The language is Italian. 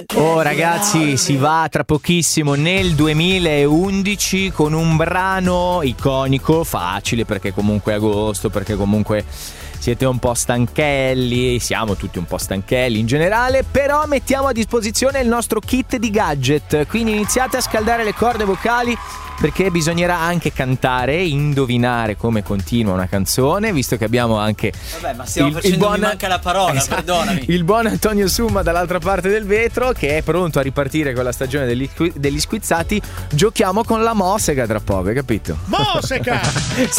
Oh ragazzi, si va tra pochissimo nel 2011 con un brano iconico, facile perché comunque è agosto, perché comunque siete un po' stanchelli, siamo tutti un po' stanchelli in generale, però mettiamo a disposizione il nostro kit di gadget, quindi iniziate a scaldare le corde vocali perché bisognerà anche cantare, indovinare come continua una canzone, visto che abbiamo anche vabbè, ma stiamo facendo, mi manca la parola, esatto, perdonami. Il buon Antonio Summa dall'altra parte del vetro che è pronto a ripartire con la stagione degli squizzati. Giochiamo con la Mosega tra poco, hai capito? Mosega!